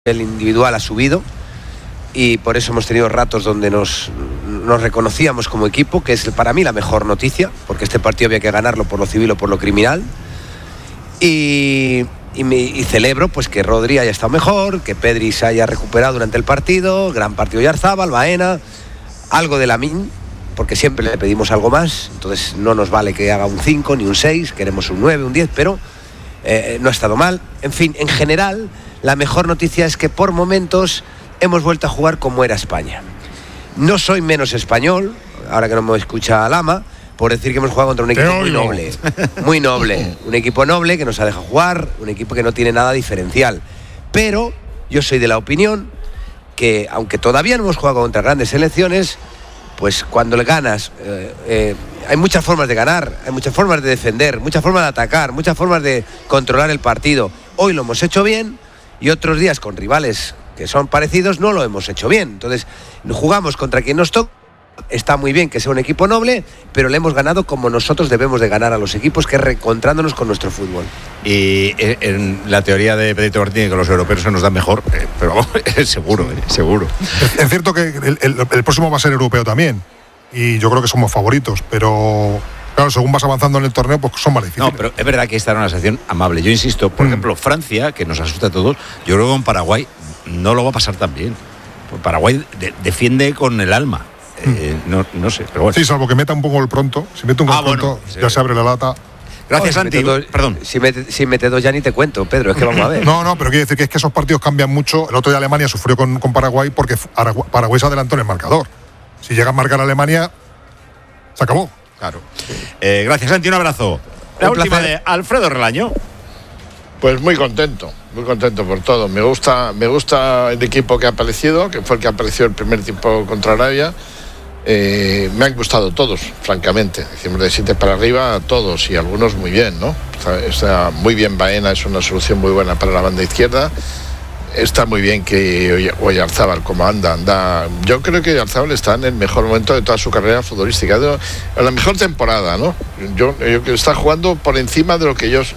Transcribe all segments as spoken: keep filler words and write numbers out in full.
el individual ha subido y por eso hemos tenido ratos donde nos, nos reconocíamos como equipo, que es para mí la mejor noticia, porque este partido había que ganarlo por lo civil o por lo criminal. Y, y, me, y celebro pues que Rodri haya estado mejor, que Pedri se haya recuperado durante el partido, gran partido de Oyarzábal, Baena, algo de Lamine, porque siempre le pedimos algo más, entonces no nos vale que haga un cinco ni un seis, queremos un nueve, un diez, pero eh, no ha estado mal. En fin, en general, la mejor noticia es que por momentos hemos vuelto a jugar como era España. No soy menos español, ahora que no me escucha Lama, por decir que hemos jugado contra un equipo muy noble, muy noble, un equipo noble que nos ha dejado jugar, un equipo que no tiene nada diferencial. Pero yo soy de la opinión que, aunque todavía no hemos jugado contra grandes selecciones, pues cuando le ganas, eh, eh, hay muchas formas de ganar, hay muchas formas de defender, muchas formas de atacar, muchas formas de controlar el partido. Hoy lo hemos hecho bien y otros días con rivales que son parecidos no lo hemos hecho bien. Entonces jugamos contra quien nos toca. Está muy bien que sea un equipo noble, pero le hemos ganado como nosotros debemos de ganar a los equipos, que es reencontrándonos con nuestro fútbol. Y en la teoría de Pedrito Martínez, que los europeos se nos dan mejor, eh, pero seguro, eh, seguro. Es cierto que el, el, el próximo va a ser europeo también, y yo creo que somos favoritos, pero claro, según vas avanzando en el torneo, pues son más difíciles. No, pero es verdad que esta era una sección amable. Yo insisto, por mm. ejemplo, Francia, que nos asusta a todos, yo creo que con Paraguay no lo va a pasar tan bien. Paraguay de, defiende con el alma. Eh, no, no sé, pero bueno. Sí, salvo que meta un poco el pronto. Si mete un gol ah, pronto, bueno, sí. Ya se abre la lata. Gracias, Santi. Si dos, Perdón. Si mete, si mete dos ya ni te cuento, Pedro, es que vamos a ver. No, no, pero quiero decir que es que esos partidos cambian mucho. El otro día Alemania sufrió con, con Paraguay porque Paraguay se adelantó en el marcador. Si llega a marcar a Alemania, se acabó. Claro. Eh, gracias, Santi, un abrazo. La un última placer. De Alfredo Relaño. Pues muy contento, muy contento por todo. Me gusta, me gusta el equipo que ha aparecido, que fue el que apareció el primer tiempo contra Arabia. Eh, me han gustado todos, francamente. Decimos de siete para arriba, todos, y algunos muy bien, ¿no? Está, está muy bien Baena, es una solución muy buena para la banda izquierda. Está muy bien que Oyarzábal, como anda, anda. Yo creo que Oyarzábal está en el mejor momento de toda su carrera futbolística, de la mejor temporada, ¿no? Yo, yo creo que está jugando por encima de lo que yo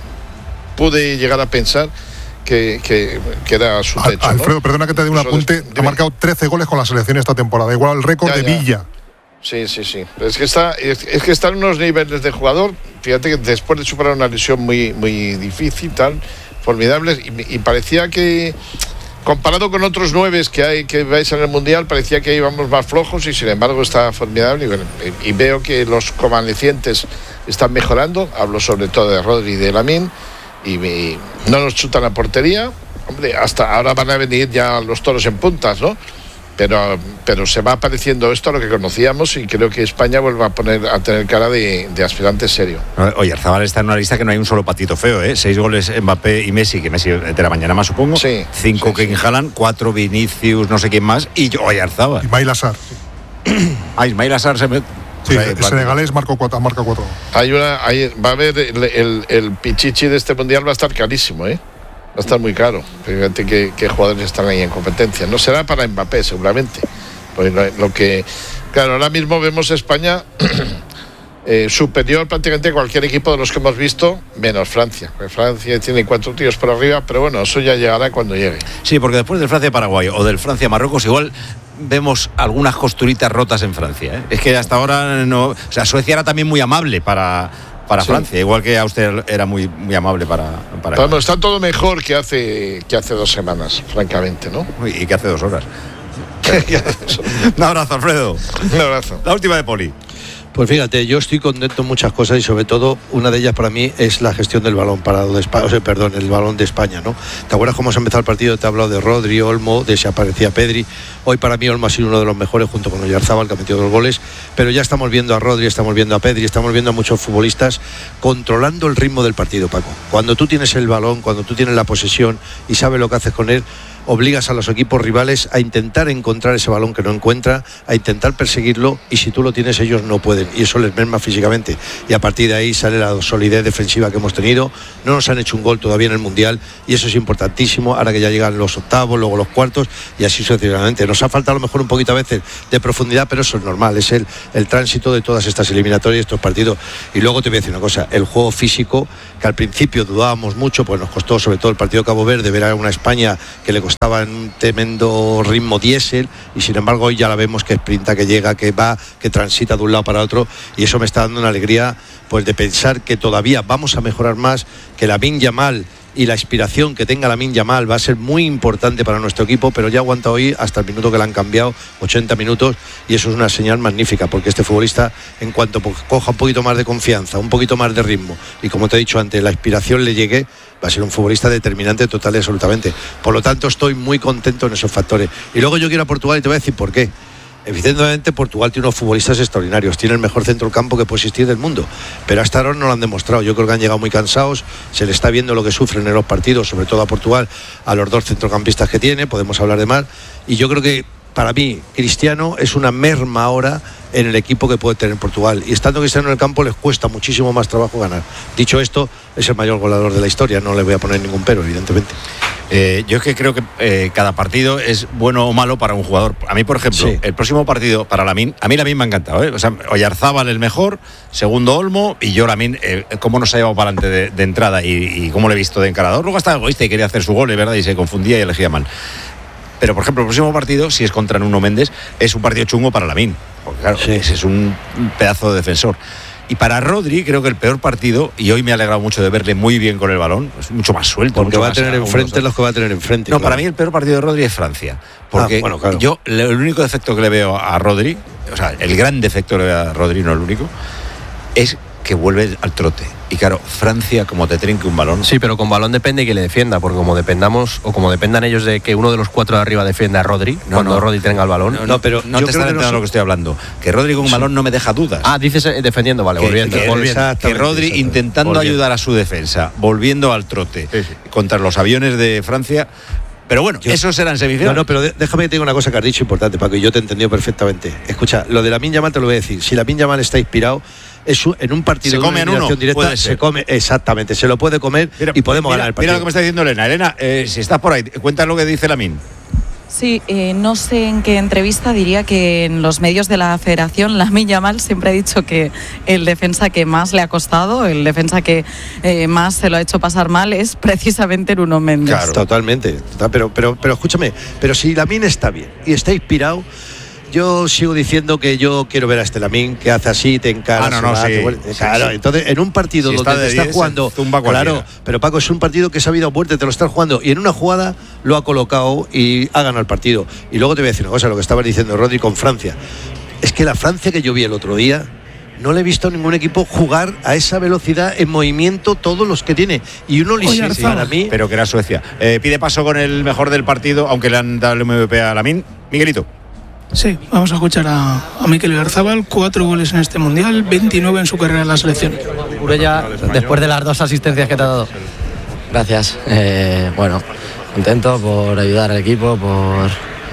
pude llegar a pensar que, que, que era su techo. Alfredo, ¿no? perdona que te dé un apunte, ha marcado trece goles con la selección esta temporada, igual al récord ya, de ya. Villa. Sí, sí, sí. Es que está, es, es que está en unos niveles de jugador, fíjate que después de superar una lesión muy, muy difícil, tal, formidables, y, y parecía que, comparado con otros nueves que hay que vais en el Mundial, parecía que íbamos más flojos, y sin embargo está formidable, y, bueno, y, y veo que los convalecientes están mejorando, hablo sobre todo de Rodri y de Lamine, y, y no nos chutan la portería. Hombre, hasta ahora van a venir ya los toros en puntas, ¿no? Pero, pero se va apareciendo esto a lo que conocíamos, y creo que España vuelve a poner a tener cara de, de aspirante serio. Oye, Oyarzábal está en una lista que no hay un solo patito feo, ¿eh? Seis goles Mbappé y Messi, que Messi de la mañana más, supongo. Sí. Cinco sí, que sí. Haaland, cuatro Vinicius, no sé quién más, y Oyarzábal. Y Ismail Assar. Ah, Ismail Assar se mete. Sí, o sea, el senegalés marcó cuatro, marca cuatro. Hay una, hay, va a haber el, el, el pichichi de este mundial, va a estar carísimo, ¿eh? Va a estar muy caro. Fíjate qué, qué jugadores están ahí en competencia. No será para Mbappé, seguramente. Pues lo, lo que, claro, ahora mismo vemos España eh, superior prácticamente a cualquier equipo de los que hemos visto, menos Francia. Pues Francia tiene cuatro tíos por arriba, pero bueno, eso ya llegará cuando llegue. Sí, porque después del Francia-Paraguay o del Francia-Marruecos, igual vemos algunas costuritas rotas en Francia, ¿eh? Es que hasta ahora no. O sea, Suecia era también muy amable para. Para sí. Francia, igual que Austria era muy, muy amable para, para bueno, está todo mejor que hace, que hace dos semanas, francamente, ¿no? Y que hace dos horas. Un abrazo, Alfredo. Un abrazo. La última de Poli. Pues fíjate, yo estoy contento en muchas cosas, y sobre todo una de ellas para mí es la gestión del balón parado de España, o sea, perdón, el balón de España, ¿no? ¿Te acuerdas cómo se ha empezado el partido? Te he hablado de Rodri, Olmo, de si aparecía Pedri. Hoy para mí Olmo ha sido uno de los mejores junto con Oyarzábal, que ha metido dos goles, pero ya estamos viendo a Rodri, estamos viendo a Pedri, estamos viendo a muchos futbolistas controlando el ritmo del partido, Paco. Cuando tú tienes el balón, cuando tú tienes la posesión y sabes lo que haces con él, obligas a los equipos rivales a intentar encontrar ese balón que no encuentra, a intentar perseguirlo, y si tú lo tienes ellos no pueden, y eso les merma físicamente, y a partir de ahí sale la solidez defensiva que hemos tenido. No nos han hecho un gol todavía en el Mundial, y eso es importantísimo, ahora que ya llegan los octavos, luego los cuartos, y así sucesivamente. Nos ha faltado a lo mejor un poquito a veces de profundidad, pero eso es normal, es el, el tránsito de todas estas eliminatorias, estos partidos. Y luego te voy a decir una cosa, el juego físico que al principio dudábamos mucho, pues nos costó sobre todo el partido de Cabo Verde ver a una España que le costaba en un tremendo ritmo diésel, y sin embargo hoy ya la vemos que sprinta, que llega, que va, que transita de un lado para otro, y eso me está dando una alegría pues de pensar que todavía vamos a mejorar más, que Lamine Yamal y la inspiración que tenga Lamine Yamal va a ser muy importante para nuestro equipo, pero ya aguanta hoy hasta el minuto que le han cambiado, ochenta minutos, y eso es una señal magnífica, porque este futbolista, en cuanto coja un poquito más de confianza, un poquito más de ritmo, y como te he dicho antes, la inspiración le llegue, va a ser un futbolista determinante total y absolutamente. Por lo tanto, estoy muy contento en esos factores. Y luego yo quiero a Portugal y te voy a decir por qué. Evidentemente Portugal tiene unos futbolistas extraordinarios, tiene el mejor centro del campo que puede existir del mundo, pero hasta ahora no lo han demostrado. Yo creo que han llegado muy cansados, se le está viendo lo que sufren en los partidos, sobre todo a Portugal, a los dos centrocampistas que tiene, podemos hablar de más, y yo creo que para mí Cristiano es una merma ahora en el equipo que puede tener Portugal, y estando Cristiano en el campo les cuesta muchísimo más trabajo ganar. Dicho esto, es el mayor goleador de la historia, no le voy a poner ningún pero, evidentemente. Eh, yo es que creo que eh, cada partido es bueno o malo para un jugador. A mí, por ejemplo, sí. El próximo partido para Lamine, a mí Lamine me ha encantado, ¿eh? O sea, Oyarzábal el mejor, segundo Olmo, y yo Lamine, eh, cómo nos ha llevado para adelante de, de entrada y, y cómo le he visto de encarador. Luego estaba egoísta y quería hacer su gol, ¿verdad? Y se confundía y elegía mal. Pero, por ejemplo, el próximo partido, si es contra Nuno Méndez, es un partido chungo para Lamine, porque claro, sí. ese es un pedazo de defensor. Y para Rodri, creo que el peor partido, y hoy me ha alegrado mucho de verle muy bien con el balón, es mucho más suelto. Porque mucho va más a tener enfrente los que va a tener enfrente. No, claro. Para mí el peor partido de Rodri es Francia. Porque ah, bueno, claro. yo, el único defecto que le veo a Rodri, o sea, el gran defecto que le veo a Rodri, no el único, es que vuelve al trote. Y claro, Francia, como te trinque un balón. Sí, pero con balón depende que le defienda, porque como dependamos, o como dependan ellos de que uno de los cuatro de arriba defienda a Rodri, no, cuando no. Rodri tenga el balón. No, no pero no te estás entendiendo lo que estoy hablando. Que Rodri con un balón sí. no me deja dudas. Ah, dices eh, defendiendo, vale, que, volviendo. Que, volviendo. que Rodri intentando volviendo. ayudar a su defensa, volviendo al trote sí, sí. contra los aviones de Francia. Pero bueno, yo, esos eran semifinales. No, no, pero déjame que te diga una cosa que has dicho importante, Paco, y yo te he entendido perfectamente. Escucha, lo de Lamine Yamal te lo voy a decir. Si Lamine Yamal está inspirado, es un, en un partido se come de en uno, directa, se come, exactamente, se lo puede comer mira, y podemos mira, ganar el partido. Mira lo que me está diciendo Elena. Elena, eh, si estás por ahí, cuenta lo que dice Lamine. Sí, eh, no sé en qué entrevista diría que en los medios de la federación Lamine Yamal siempre ha dicho que el defensa que más le ha costado, el defensa que eh, más se lo ha hecho pasar mal es precisamente Nuno Méndez. Claro, totalmente. Pero, pero, pero escúchame, pero si Lamine está bien y está inspirado, yo sigo diciendo que yo quiero ver a este Lamine que hace así, te encara, ah, no, no, va, sí, te vuelve, sí, claro, sí. Entonces en un partido si donde está te diez, estás jugando, claro, pero Paco, es un partido que se ha habido muerte, te lo estás jugando y en una jugada lo ha colocado y ha ganado el partido. Y luego te voy a decir una cosa, lo que estabas diciendo Rodri con Francia, es que la Francia que yo vi el otro día, no le he visto a ningún equipo jugar a esa velocidad en movimiento todos los que tiene. Y uno le sí, para mí. Pero que era Suecia. Eh, pide paso con el mejor del partido, aunque le han dado el M V P a Lamine. Miguelito. Sí, vamos a escuchar a, a Mikel Oyarzábal, cuatro goles en este Mundial, veintinueve en su carrera en la selección. Urella, después de las dos asistencias que te ha dado. Gracias, eh, bueno, contento por ayudar al equipo, por,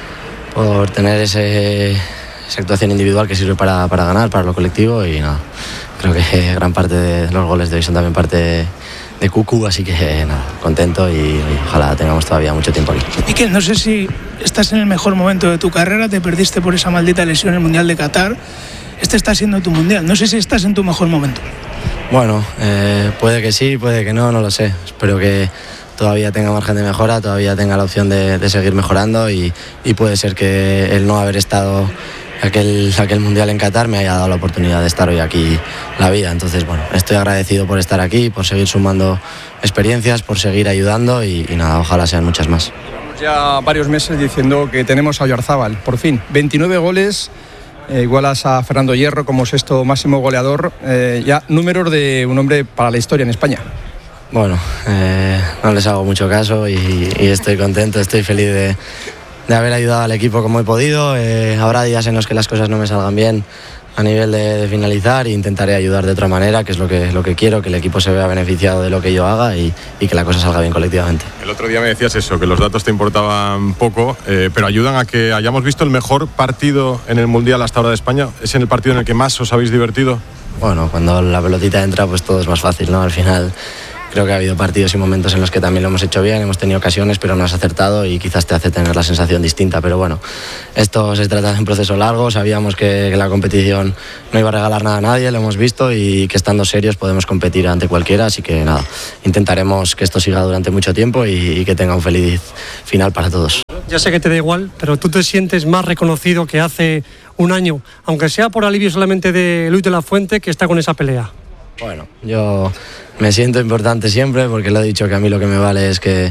por tener ese, esa actuación individual que sirve para, para ganar, para lo colectivo y nada, creo que gran parte de los goles de hoy son también parte de, de Cucu, así que nada, contento y, y ojalá tengamos todavía mucho tiempo aquí. Mikel, no sé si estás en el mejor momento de tu carrera, te perdiste por esa maldita lesión en el Mundial de Qatar, este está siendo tu Mundial, no sé si estás en tu mejor momento. Bueno, eh, puede que sí, puede que no, no lo sé, espero que todavía tenga margen de mejora, todavía tenga la opción de, de seguir mejorando y, y puede ser que el no haber estado aquel, aquel Mundial en Qatar me haya dado la oportunidad de estar hoy aquí la vida, entonces bueno, estoy agradecido por estar aquí, por seguir sumando experiencias, por seguir ayudando y, y nada, ojalá sean muchas más. Ya varios meses diciendo que tenemos a Oyarzábal, por fin, veintinueve goles, eh, igualas a Fernando Hierro como sexto máximo goleador, eh, ya números de un hombre para la historia en España. Bueno, eh, no les hago mucho caso y, y estoy contento, estoy feliz de, de haber ayudado al equipo como he podido, eh, habrá días en los que las cosas no me salgan bien a nivel de, de finalizar e intentaré ayudar de otra manera, que es lo que, lo que quiero, que el equipo se vea beneficiado de lo que yo haga y, y que la cosa salga bien colectivamente. El otro día me decías eso, que los datos te importaban poco, eh, pero ayudan a que hayamos visto el mejor partido en el Mundial hasta ahora de España. ¿Es en el partido en el que más os habéis divertido? Bueno, cuando la pelotita entra pues todo es más fácil, ¿no? Al final creo que ha habido partidos y momentos en los que también lo hemos hecho bien, hemos tenido ocasiones, pero no has acertado y quizás te hace tener la sensación distinta. Pero bueno, esto se trata de un proceso largo, sabíamos que, que la competición no iba a regalar nada a nadie, lo hemos visto, y que estando serios podemos competir ante cualquiera, así que nada, intentaremos que esto siga durante mucho tiempo y, y que tenga un feliz final para todos. Ya sé que te da igual, pero tú te sientes más reconocido que hace un año, aunque sea por alivio solamente de Luis de la Fuente, que está con esa pelea. Bueno, yo me siento importante siempre, porque lo he dicho, que a mí lo que me vale es que,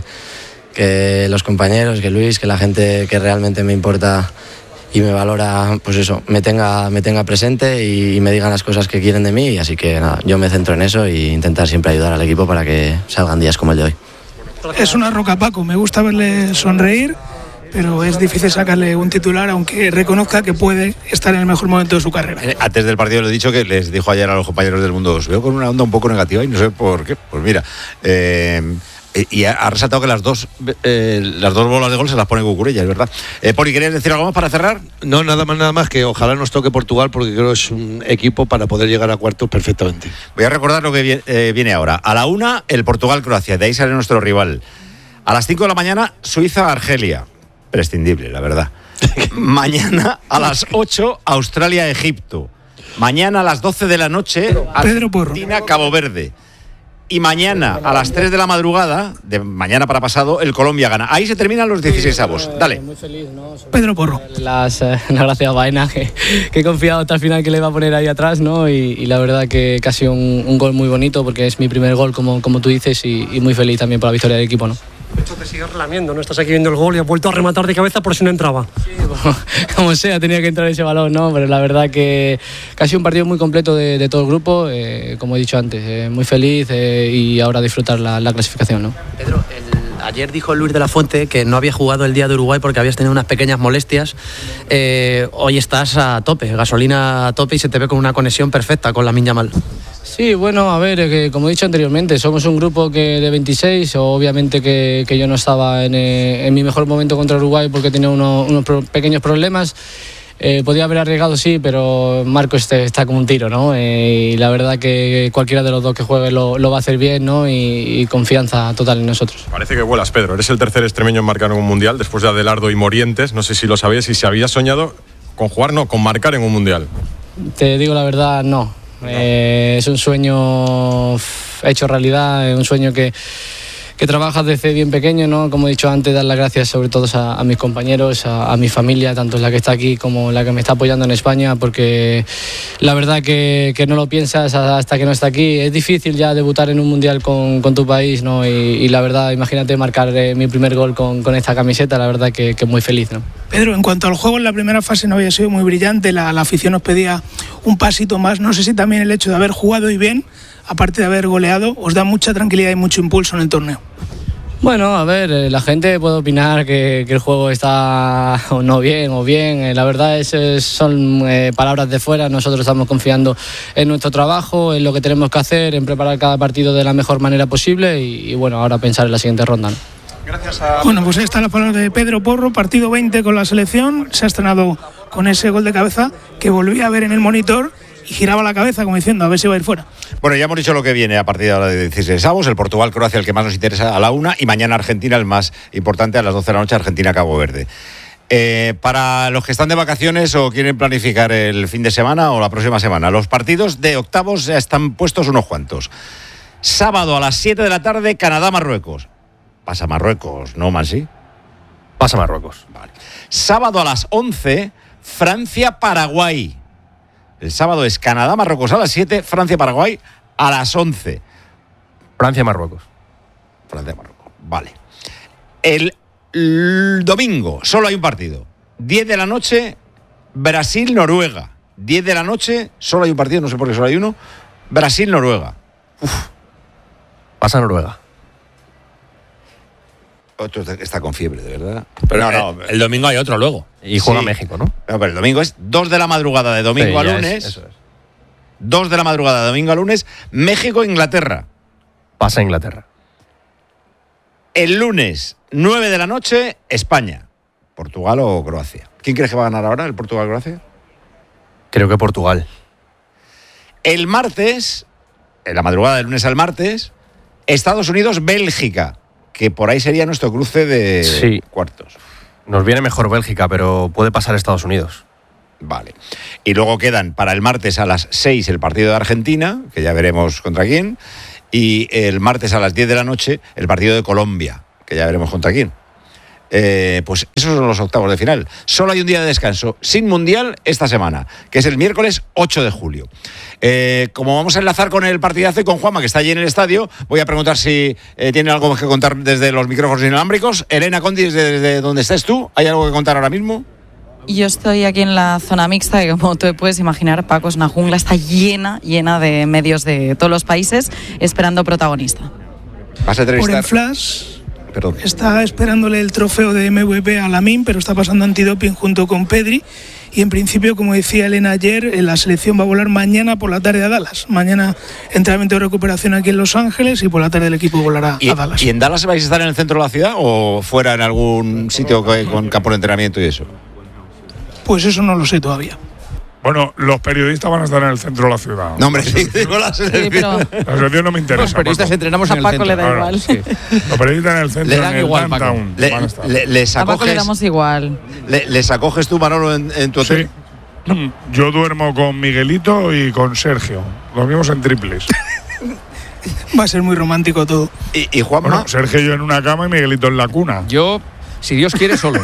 que los compañeros, que Luis, que la gente que realmente me importa y me valora, pues eso, me tenga, me tenga presente y, y me digan las cosas que quieren de mí. Así que nada, yo me centro en eso e intentar siempre ayudar al equipo para que salgan días como el de hoy. Es una roca, Paco, me gusta verle sonreír, pero es difícil sacarle un titular, aunque reconozca que puede estar en el mejor momento de su carrera. Antes del partido le he dicho que les dijo ayer a los compañeros del Mundo, os veo con una onda un poco negativa y no sé por qué. Pues mira, eh, y ha, ha resaltado que las dos eh, las dos bolas de gol se las pone Cucurella, es verdad. Eh, Poli, ¿querías decir algo más para cerrar? No, nada más, nada más, que ojalá nos toque Portugal, porque creo que es un equipo para poder llegar a cuartos perfectamente. Voy a recordar lo que viene, eh, viene ahora. A la una, el Portugal-Croacia, de ahí sale nuestro rival. A las cinco de la mañana, Suiza-Argelia. Prescindible, la verdad. Mañana a las ocho, Australia-Egipto. Mañana a las doce de la noche, Argentina-Cabo Verde. Y mañana a las tres de la madrugada, de mañana para pasado, el Colombia-Ghana. Ahí se terminan los dieciseisavos. Dale. Pedro Porro. Las, eh, las gracias a Baena, que, que he confiado hasta el final que le iba a poner ahí atrás, ¿no? Y, y la verdad que, que ha sido un, un gol muy bonito, porque es mi primer gol, como, como tú dices, y, y muy feliz también por la victoria del equipo, ¿no? De hecho, te sigues relamiendo, ¿no? Estás aquí viendo el gol y has vuelto a rematar de cabeza por si no entraba. Sí, como, como sea, tenía que entrar ese balón, ¿no? Pero la verdad que, que ha sido un partido muy completo de, de todo el grupo, eh, como he dicho antes, eh, muy feliz eh, y ahora disfrutar la, la clasificación, ¿no? Pedro, el, ayer dijo Luis de la Fuente que no había jugado el día de Uruguay porque habías tenido unas pequeñas molestias. Eh, hoy estás a tope, gasolina a tope, y se te ve con una conexión perfecta con Lamine Yamal. Sí, bueno, a ver, que como he dicho anteriormente, somos un grupo que de veintiséis, obviamente que, que yo no estaba en, en mi mejor momento contra Uruguay porque tenía unos, unos pro, pequeños problemas. Eh, podía haber arriesgado, sí, pero Marco este, está como un tiro, ¿no? Eh, y la verdad que cualquiera de los dos que juegue lo, lo va a hacer bien, ¿no? Y, y confianza total en nosotros. Parece que vuelas, Pedro. Eres el tercer extremeño en marcar en un mundial, después de Adelardo y Morientes. No sé si lo sabías y si habías soñado con jugar, no, con marcar en un mundial. Te digo la verdad, no. Eh, es un sueño hecho realidad, es un sueño que, que trabajas desde bien pequeño, ¿no? Como he dicho antes, dar las gracias sobre todo a, a mis compañeros, a, a mi familia, tanto la que está aquí como la que me está apoyando en España, porque la verdad que, que no lo piensas hasta que no está aquí. Es difícil ya debutar en un mundial con, con tu país, ¿no? Y, y la verdad, imagínate marcar eh, mi primer gol con, con esta camiseta, la verdad que, que muy feliz, ¿no? Pedro, en cuanto al juego, en la primera fase no había sido muy brillante, la, la afición nos pedía un pasito más. No sé si también el hecho de haber jugado y bien, aparte de haber goleado, os da mucha tranquilidad y mucho impulso en el torneo. Bueno, a ver, la gente puede opinar que, que el juego está o no bien o bien. La verdad es, es son eh, palabras de fuera. Nosotros estamos confiando en nuestro trabajo, en lo que tenemos que hacer, en preparar cada partido de la mejor manera posible y, y bueno, ahora pensar en la siguiente ronda, ¿no? Gracias a... Bueno, pues ahí está la palabra de Pedro Porro, partido veinte con la selección. Se ha estrenado con ese gol de cabeza que volví a ver en el monitor y giraba la cabeza como diciendo a ver si va a ir fuera. Bueno, ya hemos dicho lo que viene a partir de ahora de dieciseisavos, el Portugal-Croacia el que más nos interesa a la una y mañana Argentina el más importante a las doce de la noche, Argentina-Cabo Verde. Eh, para los que están de vacaciones o quieren planificar el fin de semana o la próxima semana, los partidos de octavos ya están puestos unos cuantos. Sábado a las siete de la tarde, Canadá-Marruecos. Pasa Marruecos, ¿no, Mansi? Pasa Marruecos. Vale. Sábado a las once, Francia-Paraguay. El sábado es Canadá-Marruecos a las siete, Francia-Paraguay a las once. Francia-Marruecos. Francia-Marruecos, vale. El, el domingo solo hay un partido. diez de la noche, Brasil-Noruega. diez de la noche, solo hay un partido, no sé por qué solo hay uno. Brasil-Noruega. Uf. Pasa Noruega. Otro está con fiebre, de verdad. Pero no, no, el, el domingo hay otro luego. Y juega sí. México, ¿no? No, pero el domingo es dos de la madrugada de domingo sí, a lunes. Es, eso es. dos de la madrugada de domingo a lunes, México-Inglaterra. Pasa Inglaterra. El lunes, nueve de la noche, España. ¿Portugal o Croacia? ¿Quién crees que va a ganar ahora, el Portugal-Croacia? Creo que Portugal. El martes, en la madrugada del lunes al martes, Estados Unidos-Bélgica, que por ahí sería nuestro cruce de sí. cuartos. Nos viene mejor Bélgica, pero puede pasar Estados Unidos. Vale. Y luego quedan para el martes a las seis el partido de Argentina, que ya veremos contra quién, y el martes a las diez de la noche el partido de Colombia, que ya veremos contra quién. Eh, pues esos son los octavos de final. Solo hay un día de descanso sin mundial esta semana, que es el miércoles ocho de julio. Eh, como vamos a enlazar con el partidazo y con Juanma, que está allí en el estadio, voy a preguntar si eh, tiene algo que contar desde los micrófonos inalámbricos. Elena Condi, desde, desde donde estás tú, ¿hay algo que contar ahora mismo? Yo estoy aquí en la zona mixta, que como tú puedes imaginar, Paco, es una jungla, está llena, llena de medios de todos los países esperando protagonista. ¿Vas a entrevistar? Por el Flash, Perdón. está esperándole el trofeo de M V P a Lamine, pero está pasando antidoping junto con Pedri. Y en principio, como decía Elena ayer, la selección va a volar mañana por la tarde a Dallas. Mañana entrenamiento de recuperación aquí en Los Ángeles y por la tarde el equipo volará ¿Y, a Dallas. ¿Y en Dallas vais a estar en el centro de la ciudad o fuera en algún sitio con campo de entrenamiento y eso? Pues eso no lo sé todavía. Bueno, los periodistas van a estar en el centro de la ciudad. No, hombre, sí, digo la selección. Sí, pero La selección no me interesa. Los periodistas Paco. entrenamos en a el Paco centro. le da Ahora, igual. sí. Los periodistas en el centro, Le dan en el igual, Paco. downtown, Le- van a estar. le- les, A Paco le acoges, damos igual. le- les acoges tú, Manolo, en, en tu hotel. Sí. Yo duermo con Miguelito y con Sergio. Dormimos en triples. Va a ser muy romántico todo. ¿Y, y Juanma? Bueno, Sergio y yo en una cama y Miguelito en la cuna. Yo, si Dios quiere, solo.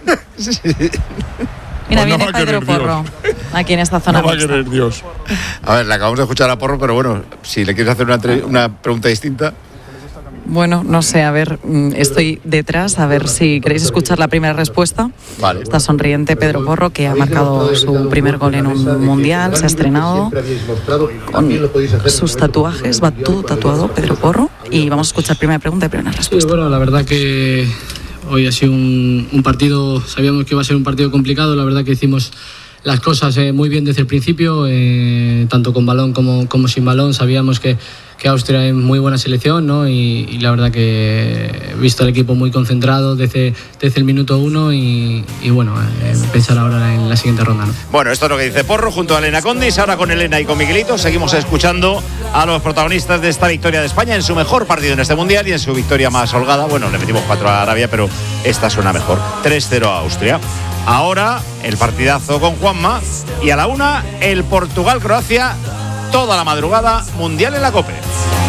Mira, Pues no viene va a querer Pedro Porro, aquí en esta zona No va a mixta. querer Dios. A ver, le acabamos de escuchar a Porro, pero bueno, si le quieres hacer una, entre- una pregunta distinta. Bueno, no sé, a ver, mm, estoy detrás, a ver si queréis escuchar la primera respuesta. Vale. Está sonriente Pedro Porro, que ha marcado su primer gol en un mundial, se ha estrenado con sus tatuajes, va todo tatuado Pedro Porro. Y vamos a escuchar primera pregunta y primera Sí, respuesta. bueno, la verdad que hoy ha sido un, un partido, sabíamos que iba a ser un partido complicado, la verdad que hicimos las cosas eh, muy bien desde el principio, eh, tanto con balón como, como sin balón, sabíamos que, que Austria es muy buena selección, ¿no? y, y la verdad que he visto al equipo muy concentrado desde, desde el minuto uno y, y bueno, eh, pensar ahora en la siguiente ronda, ¿no? Bueno, esto es lo que dice Porro junto a Elena Condis. Ahora con Elena y con Miguelito seguimos escuchando a los protagonistas de esta victoria de España en su mejor partido en este Mundial y en su victoria más holgada. Bueno, le metimos cuatro a Arabia, pero esta suena mejor. tres cero a Austria. Ahora el partidazo con Juanma y a la una el Portugal-Croacia, toda la madrugada, Mundial en la COPE.